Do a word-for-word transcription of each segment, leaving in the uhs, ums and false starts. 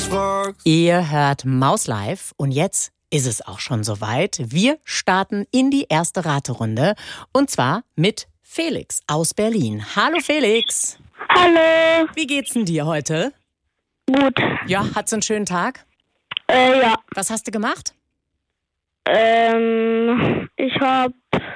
fragst. Ihr hört Maus Live und jetzt ist es auch schon soweit. Wir starten in die erste Raterunde und zwar mit Felix aus Berlin. Hallo Felix. Hallo. Wie geht's denn dir heute? Gut. Ja, hat's einen schönen Tag? Äh, ja. Was hast du gemacht? Ähm, ich hab,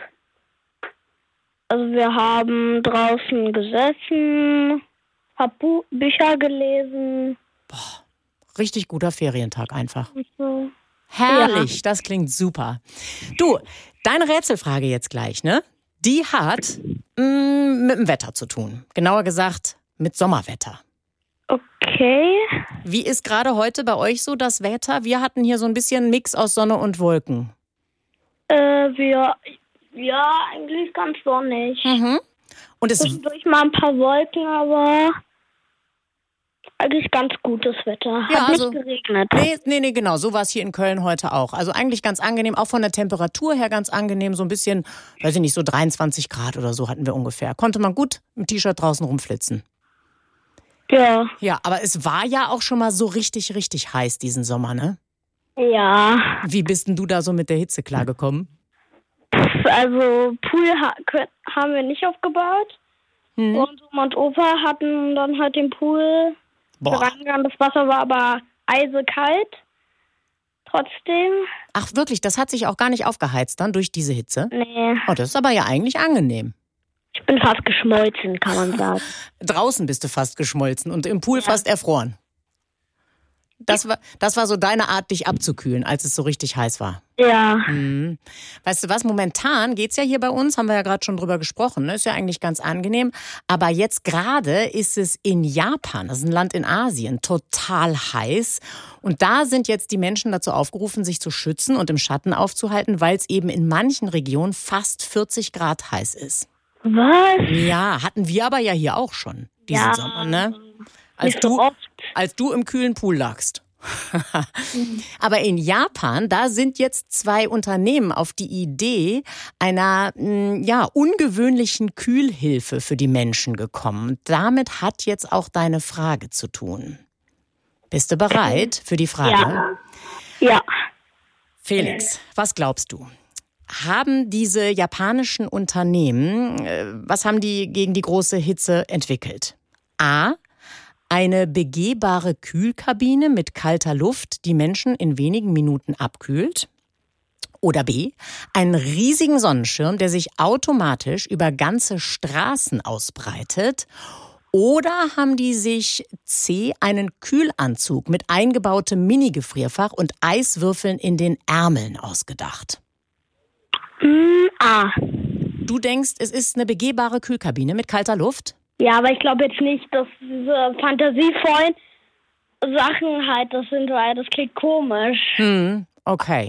also wir haben draußen gesessen, hab Bu- Bücher gelesen. Boah, richtig guter Ferientag einfach. Und so. Herrlich, ja. Das klingt super. Du, deine Rätselfrage jetzt gleich, ne? Die hat mh, mit dem Wetter zu tun. Genauer gesagt mit Sommerwetter. Okay. Wie ist gerade heute bei euch so das Wetter? Wir hatten hier so ein bisschen Mix aus Sonne und Wolken. Äh, wir, ja, eigentlich ganz sonnig. Mhm. Und es Zwischendurch mal ein paar Wolken, aber eigentlich ganz gutes Wetter. Hat Ja, nicht also- geregnet. Nee, nee, nee, genau. So war es hier in Köln heute auch. Also eigentlich ganz angenehm, auch von der Temperatur her ganz angenehm. So ein bisschen, weiß ich nicht, so dreiundzwanzig Grad oder so hatten wir ungefähr. Konnte man gut im T-Shirt draußen rumflitzen. Ja. Ja, aber es war ja auch schon mal so richtig, richtig heiß diesen Sommer, ne? Ja. Wie bist denn du da so mit der Hitze klargekommen? Also Pool ha- kö- haben wir nicht aufgebaut. Hm. Und Oma und Opa hatten dann halt den Pool Boah. reingegangen. Das Wasser war aber eisekalt. Trotzdem. Ach wirklich, das hat sich auch gar nicht aufgeheizt dann durch diese Hitze? Nee. Oh, das ist aber ja eigentlich angenehm. Ich bin fast geschmolzen, kann man sagen. Draußen bist du fast geschmolzen und im Pool Ja. fast erfroren. Das war, das war so deine Art, dich abzukühlen, als es so richtig heiß war. Ja. Mhm. Weißt du was, momentan geht's ja hier bei uns, haben wir ja gerade schon drüber gesprochen, ne? Ist ja eigentlich ganz angenehm. Aber jetzt gerade ist es in Japan, das ist ein Land in Asien, total heiß. Und da sind jetzt die Menschen dazu aufgerufen, sich zu schützen und im Schatten aufzuhalten, weil es eben in manchen Regionen fast vierzig Grad heiß ist. Was? Ja, hatten wir aber ja hier auch schon diesen Ja. Sommer, ne? Als Nicht so du, oft. als du im kühlen Pool lagst. Aber in Japan, da sind jetzt zwei Unternehmen auf die Idee einer mh, ja, ungewöhnlichen Kühlhilfe für die Menschen gekommen. Damit hat jetzt auch deine Frage zu tun. Bist du bereit für die Frage? Ja. Ja. Felix, was glaubst du? Haben diese japanischen Unternehmen, äh, was haben die gegen die große Hitze entwickelt? A. Eine begehbare Kühlkabine mit kalter Luft, die Menschen in wenigen Minuten abkühlt. Oder B. Einen riesigen Sonnenschirm, der sich automatisch über ganze Straßen ausbreitet. Oder haben die sich C. einen Kühlanzug mit eingebautem Mini-Gefrierfach und Eiswürfeln in den Ärmeln ausgedacht? Mm, ah. Du denkst, es ist eine begehbare Kühlkabine mit kalter Luft? Ja, aber ich glaube jetzt nicht, dass diese fantasievollen Sachen halt das sind, weil das klingt komisch. Hm, okay.